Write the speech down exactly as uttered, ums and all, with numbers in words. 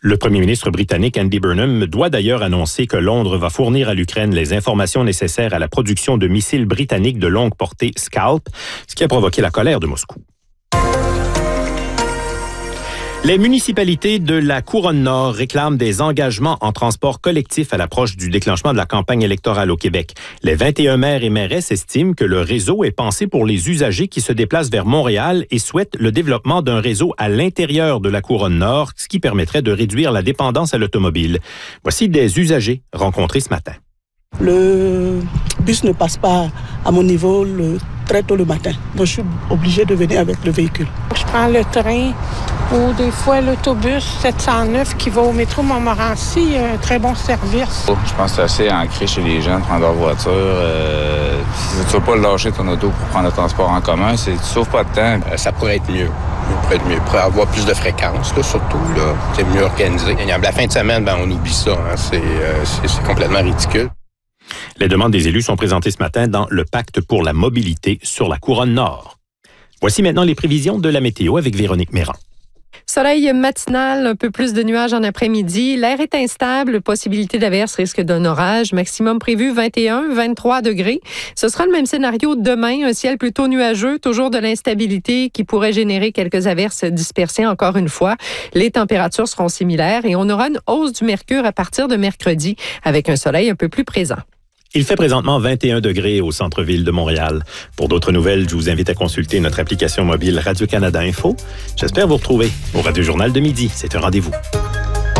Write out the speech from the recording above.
Le premier ministre britannique Andy Burnham doit d'ailleurs annoncer que Londres va fournir à l'Ukraine les informations nécessaires à la production de missiles britanniques de longue portée Scalp, ce qui a provoqué la colère de Moscou. Les municipalités de la Couronne-Nord réclament des engagements en transport collectif à l'approche du déclenchement de la campagne électorale au Québec. Les vingt et un maires et mairesses estiment que le réseau est pensé pour les usagers qui se déplacent vers Montréal et souhaitent le développement d'un réseau à l'intérieur de la Couronne-Nord, ce qui permettrait de réduire la dépendance à l'automobile. Voici des usagers rencontrés ce matin. Le bus ne passe pas à mon niveau le, très tôt le matin. Donc, je suis obligée de venir avec le véhicule. Je prends le train ou des fois l'autobus sept cent neuf qui va au métro Montmorency. Un très bon service. Je pense que c'est assez ancré chez les gens de prendre leur voiture. Euh, si tu ne vas pas lâcher ton auto pour prendre le transport en commun, c'est, tu ne sauves pas de temps. Euh, ça pourrait être mieux. Ça pourrait être mieux. Pour avoir plus de fréquences, là, surtout. Là, c'est mieux organisé. Et la fin de semaine, ben, on oublie ça. Hein. C'est, euh, c'est, c'est complètement ridicule. Les demandes des élus sont présentées ce matin dans le Pacte pour la mobilité sur la Couronne-Nord. Voici maintenant les prévisions de la météo avec Véronique Méran. Soleil matinal, un peu plus de nuages en après-midi. L'air est instable, possibilité d'averse, risque d'un orage. Maximum prévu vingt et un, vingt-trois degrés. Ce sera le même scénario demain, un ciel plutôt nuageux, toujours de l'instabilité qui pourrait générer quelques averses dispersées encore une fois. Les températures seront similaires et on aura une hausse du mercure à partir de mercredi avec un soleil un peu plus présent. Il fait présentement vingt et un degrés au centre-ville de Montréal. Pour d'autres nouvelles, je vous invite à consulter notre application mobile Radio-Canada Info. J'espère vous retrouver au Radio Journal de midi. C'est un rendez-vous.